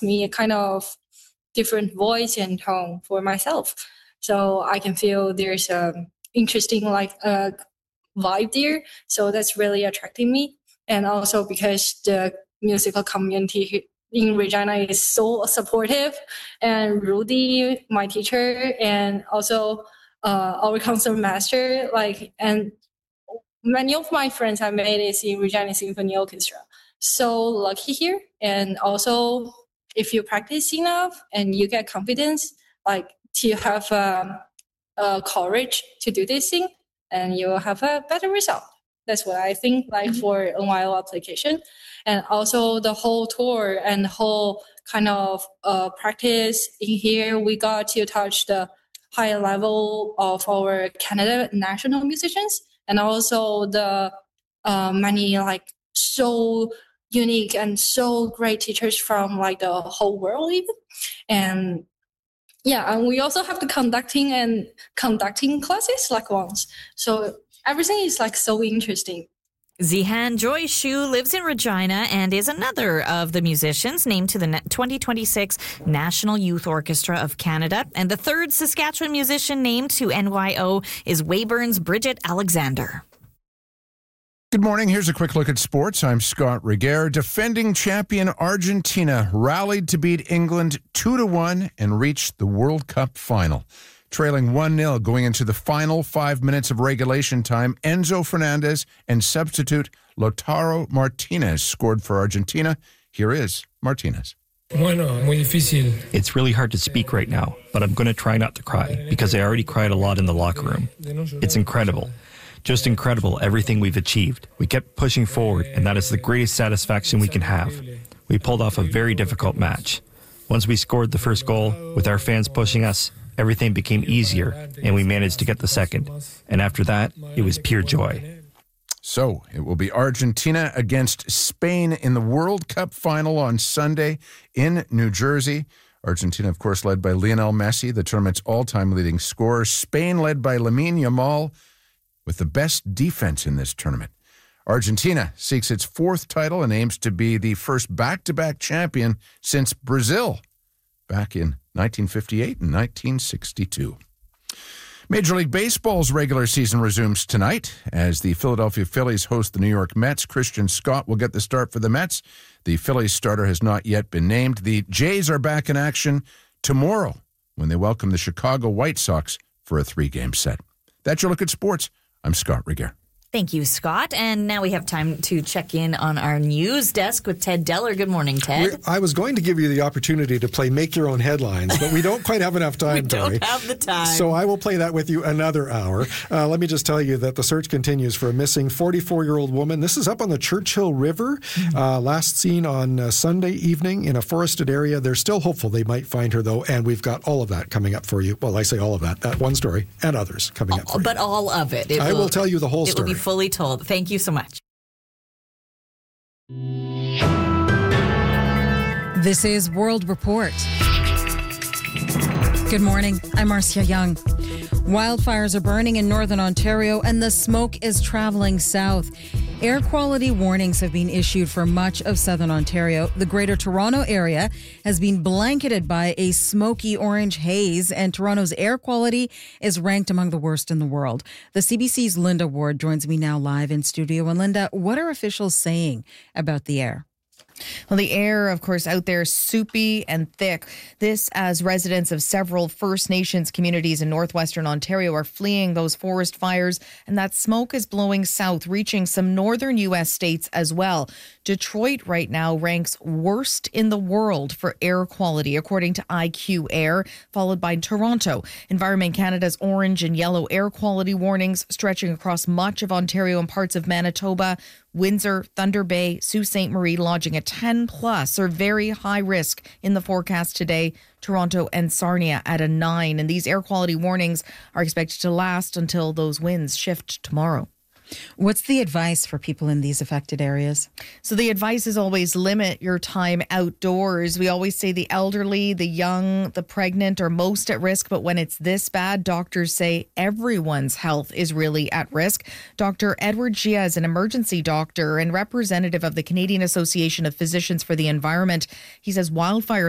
provides me a kind of different voice and tone for myself. So I can feel there's a interesting vibe there. So that's really attracting me. And also because the musical community in Regina is so supportive, and Rudy, my teacher, and also our concert master, and many of my friends I made is in Regina Symphony Orchestra. So lucky here. And also, if you practice enough and you get confidence, to have courage to do this thing, and you'll have a better result. That's what I think, for NYO application. And also the whole tour and the whole kind of practice in here, we got to touch the higher level of our Canada national musicians, and also the many so unique and so great teachers from the whole world even. And yeah, and we also have the conducting classes once. So everything is so interesting. Zihan Joy Shu lives in Regina and is another of the musicians named to the 2026 National Youth Orchestra of Canada. And the third Saskatchewan musician named to NYO is Weyburn's Bridget Alexander. Good morning. Here's a quick look at sports. I'm Scott Reguer. Defending champion Argentina rallied to beat England 2-1 and reached the World Cup final. Trailing 1-0 going into the final 5 minutes of regulation time, Enzo Fernandez and substitute Lautaro Martinez scored for Argentina. Here is Martinez. It's really hard to speak right now, but I'm going to try not to cry because I already cried a lot in the locker room. It's incredible. Just incredible, everything we've achieved. We kept pushing forward, and that is the greatest satisfaction we can have. We pulled off a very difficult match. Once we scored the first goal, with our fans pushing us, everything became easier, and we managed to get the second. And after that, it was pure joy. So, it will be Argentina against Spain in the World Cup final on Sunday in New Jersey. Argentina, of course, led by Lionel Messi, the tournament's all-time leading scorer. Spain led by Lamine Yamal, with the best defense in this tournament. Argentina seeks its fourth title and aims to be the first back-to-back champion since Brazil back in 1958 and 1962. Major League Baseball's regular season resumes tonight as the Philadelphia Phillies host the New York Mets. Christian Scott will get the start for the Mets. The Phillies starter has not yet been named. The Jays are back in action tomorrow when they welcome the Chicago White Sox for a 3-game set. That's your look at sports. I'm Scott Reguer. Thank you, Scott. And now we have time to check in on our news desk with Ted Deller. Good morning, Ted. I was going to give you the opportunity to play Make Your Own Headlines, but we don't quite have enough time, We don't have the time. So I will play that with you another hour. Let me just tell you that the search continues for a missing 44-year-old woman. This is up on the Churchill River. Last seen on Sunday evening in a forested area. They're still hopeful they might find her, though, and we've got all of that coming up for you. Well, I say all of that. That one story and others coming up for you. But all of it. I will tell you the whole story. It will be fully told. Thank you so much. This is World Report. Good morning. I'm Marcia Young. Wildfires are burning in northern Ontario and the smoke is traveling south. Air quality warnings have been issued for much of southern Ontario. The Greater Toronto area has been blanketed by a smoky orange haze, and Toronto's air quality is ranked among the worst in the world. The CBC's Linda Ward joins me now live in studio. And Linda, what are officials saying about the air? Well, the air, of course, out there soupy and thick. This as residents of several First Nations communities in northwestern Ontario are fleeing those forest fires, and that smoke is blowing south, reaching some northern U.S. states as well. Detroit right now ranks worst in the world for air quality, according to IQ Air, followed by Toronto. Environment Canada's orange and yellow air quality warnings stretching across much of Ontario and parts of Manitoba. Windsor, Thunder Bay, Sault Ste. Marie lodging a 10+ or very high risk in the forecast today. Toronto and Sarnia at a 9. And these air quality warnings are expected to last until those winds shift tomorrow. What's the advice for people in these affected areas? So the advice is always limit your time outdoors. We always say the elderly, the young, the pregnant are most at risk. But when it's this bad, doctors say everyone's health is really at risk. Dr. Edward Gia is an emergency doctor and representative of the Canadian Association of Physicians for the Environment. He says wildfire